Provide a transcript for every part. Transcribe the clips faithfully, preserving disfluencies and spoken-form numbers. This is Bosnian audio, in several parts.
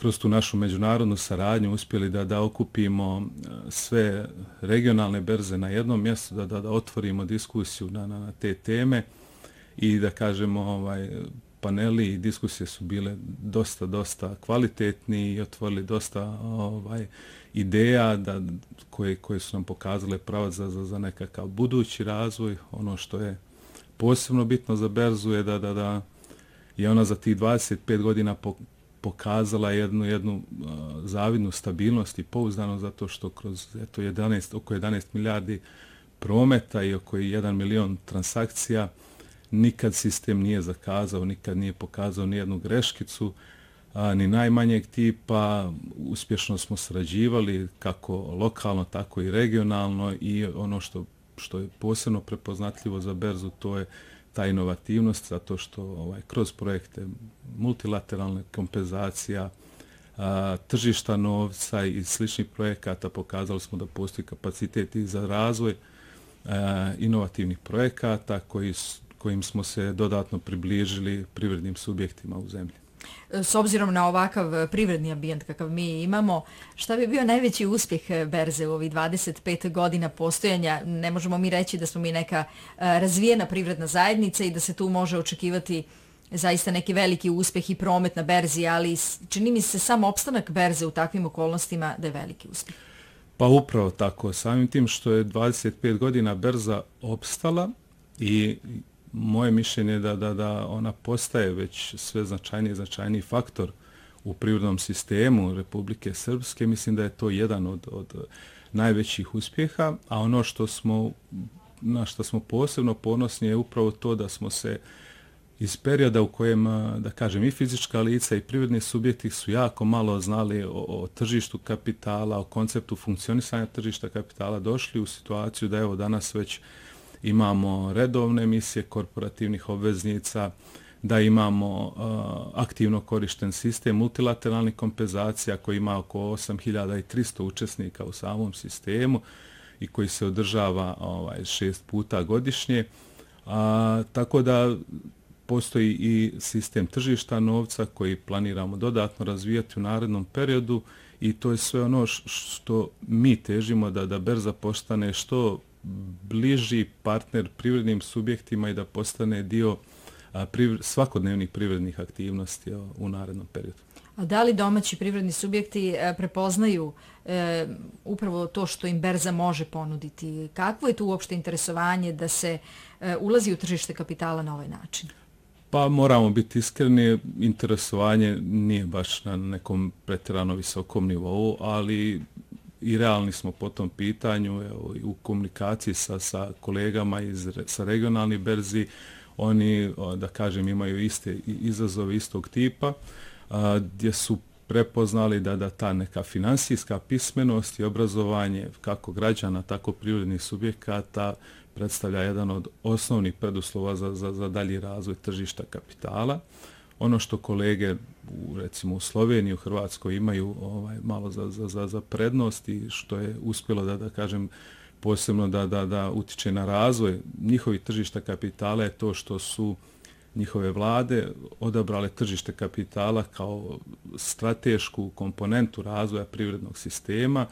kroz tu našu međunarodnu saradnju uspjeli da, da okupimo sve regionalne berze na jednom mjestu, da, da, da otvorimo diskusiju na, na, na te teme i da kažemo ovaj, paneli i diskusije su bile dosta, dosta kvalitetni i otvorili dosta ovaj, ideja da, koje, koje su nam pokazale pravac za, za, za nekakav budući razvoj. Ono što je posebno bitno za berzu je da, da, da je ona za tih dvadeset pet godina po, pokazala jednu, jednu uh, zavidnu stabilnost i pouzdano zato što kroz eto, jedanaest, oko jedanaest milijardi prometa i oko jedan milion transakcija nikad sistem nije zakazao, nikad nije pokazao ni jednu greškicu, a, ni najmanjeg tipa. Uspješno smo sarađivali kako lokalno, tako i regionalno i ono što, što je posebno prepoznatljivo za berzu, to je ta inovativnost, zato što ovaj, kroz projekte multilateralne kompenzacija, a, tržišta novca i sličnih projekata pokazali smo da postoji kapacitet i za razvoj a, inovativnih projekata koji su kojim smo se dodatno približili privrednim subjektima u zemlji. S obzirom na ovakav privredni ambijent kakav mi imamo, šta bi bio najveći uspjeh berze u ovih dvadeset pet godina postojanja? Ne možemo mi reći da smo mi neka razvijena privredna zajednica i da se tu može očekivati zaista neki veliki uspjeh i promet na berzi, ali čini mi se samo opstanak berze u takvim okolnostima da je veliki uspjeh. Pa upravo tako. Samim tim što je dvadeset pet godina berza opstala i moje mišljenje je da, da, da ona postaje već sve značajniji i značajniji faktor u privrednom sistemu Republike Srpske. Mislim da je to jedan od, od najvećih uspjeha, a ono što smo, na što smo posebno ponosni je upravo to da smo se iz perioda u kojem, da kažem, i fizička lica i privredni subjekti su jako malo znali o, o tržištu kapitala, o konceptu funkcionisanja tržišta kapitala, došli u situaciju da evo danas već imamo redovne emisije korporativnih obveznica, da imamo uh, aktivno korišten sistem multilateralnih kompenzacija koji ima oko osam hiljada tristo učesnika u samom sistemu i koji se održava ovaj, šest puta godišnje. A, tako da postoji i sistem tržišta novca koji planiramo dodatno razvijati u narednom periodu i to je sve ono što mi težimo da, da berza postane što bliži partner privrednim subjektima i da postane dio a, privred, svakodnevnih privrednih aktivnosti a, u narednom periodu. A da li domaći privredni subjekti e, prepoznaju e, upravo to što im berza može ponuditi? Kakvo je tu uopšte interesovanje da se e, ulazi u tržište kapitala na ovaj način? Pa moramo biti iskreni, interesovanje nije baš na nekom pretjerano visokom nivou, ali i realni smo po tom pitanju. Evo, u komunikaciji sa, sa kolegama iz, sa regionalnih berzi, oni, da kažem, imaju iste izazove istog tipa, a, gdje su prepoznali da, da ta neka finansijska pismenost i obrazovanje kako građana, tako privrednih subjekata predstavlja jedan od osnovnih preduslova za, za, za dalji razvoj tržišta kapitala. Ono što kolege u, recimo u Sloveniji, u Hrvatskoj imaju ovaj, malo za, za, za, za prednost i što je uspjelo da, da kažem, posebno da, da, da utiče na razvoj njihovih tržišta kapitala je to što su njihove vlade odabrale tržište kapitala kao stratešku komponentu razvoja privrednog sistema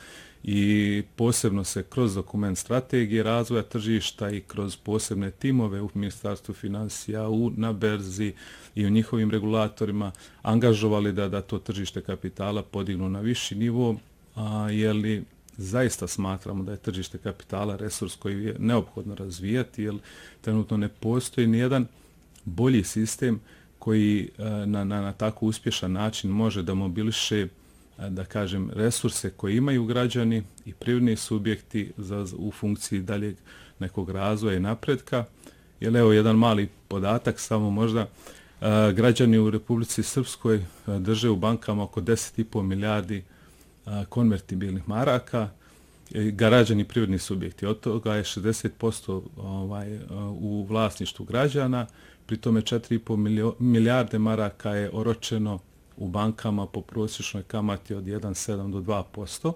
i posebno se kroz dokument strategije razvoja tržišta i kroz posebne timove u Ministarstvu financija, u, na berzi i u njihovim regulatorima angažovali da, da to tržište kapitala podignu na viši nivo, a, jeli zaista smatramo da je tržište kapitala resurs koji je neophodno razvijati, jer trenutno ne postoji nijedan bolji sistem koji na, na, na tako uspješan način može da mobiliše, da kažem, resurse koje imaju građani i privredni subjekti za, u funkciji daljeg nekog razvoja i napretka. Jer evo jedan mali podatak, samo možda a, građani u Republici Srpskoj a, drže u bankama oko deset i pol milijardi a, konvertibilnih maraka, građani privredni subjekti. Od toga je šezdeset posto ovaj, u vlasništvu građana, pri tome četiri i pol milijarde maraka je oročeno u bankama po prosječnoj kamati od jedan zarez sedam do dva posto.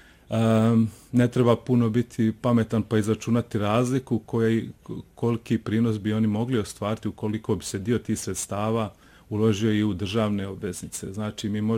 Um, ne treba puno biti pametan pa izračunati razliku koji, koliki prinos bi oni mogli ostvariti ukoliko bi se dio tih sredstava uložio i u državne obveznice. Znači mi možemo